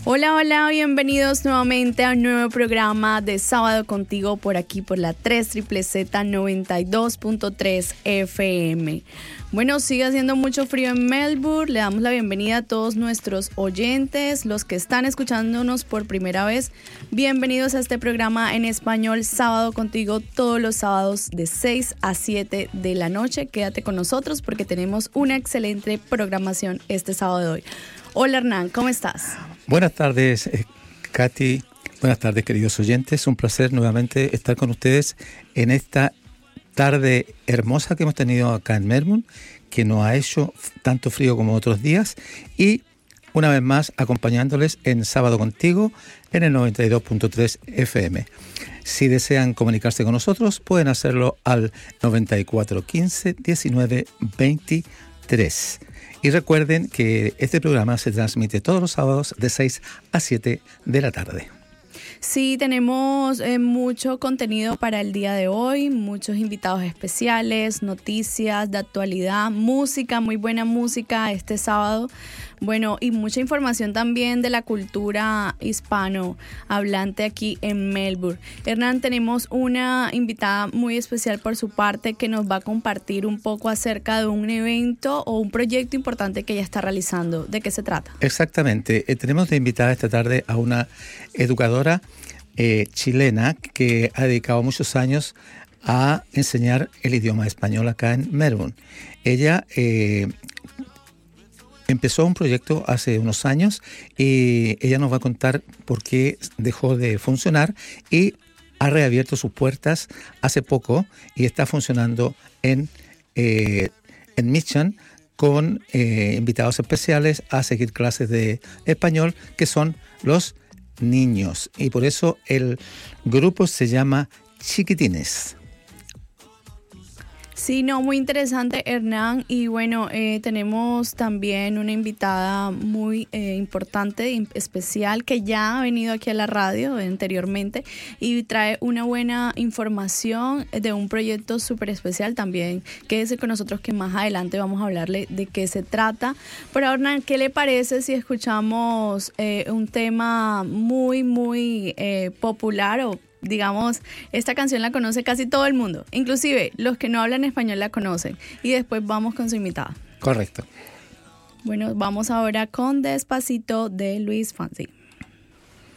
Hola, hola, bienvenidos nuevamente a un nuevo programa de Sábado Contigo por aquí por la 3ZZZ 92.3 FM. Bueno, sigue haciendo mucho frío en Melbourne. Le damos la bienvenida a todos nuestros oyentes, los que están escuchándonos por primera vez. Bienvenidos a este programa en español, Sábado Contigo, todos los sábados de 6 a 7 de la noche. Quédate con nosotros porque tenemos una excelente programación este sábado de hoy. Hola Hernán, ¿cómo estás? Buenas tardes, Katy. Buenas tardes, queridos oyentes. Un placer nuevamente estar con ustedes en esta tarde hermosa que hemos tenido acá en Melbourne, que no ha hecho tanto frío como otros días, y una vez más acompañándoles en Sábado Contigo en el 92.3 FM. Si desean comunicarse con nosotros, pueden hacerlo al 9415 19 23. Y recuerden que este programa se transmite todos los sábados de 6 a 7 de la tarde. Sí, tenemos mucho contenido para el día de hoy, muchos invitados especiales, noticias de actualidad, música, muy buena música este sábado. Bueno, y mucha información también de la cultura hispanohablante aquí en Melbourne. Hernán, tenemos una invitada muy especial por su parte que nos va a compartir un poco acerca de un evento o un proyecto importante que ella está realizando. ¿De qué se trata? Exactamente. Tenemos de invitada esta tarde a una educadora chilena que ha dedicado muchos años a enseñar el idioma español acá en Melbourne. Ella empezó un proyecto hace unos años y ella nos va a contar por qué dejó de funcionar y ha reabierto sus puertas hace poco y está funcionando en Mission con invitados especiales a seguir clases de español que son los niños, y por eso el grupo se llama Chiquitines. Sí, no, muy interesante, Hernán. Y bueno, tenemos también una invitada muy importante, especial, que ya ha venido aquí a la radio anteriormente y trae una buena información de un proyecto súper especial también. Quédese con nosotros que más adelante vamos a hablarle de qué se trata. Pero Hernán, ¿qué le parece si escuchamos un tema muy, muy popular o digamos, esta canción la conoce casi todo el mundo, inclusive los que no hablan español la conocen, y después vamos con su invitada? Correcto. Bueno, vamos ahora con Despacito de Luis Fonsi.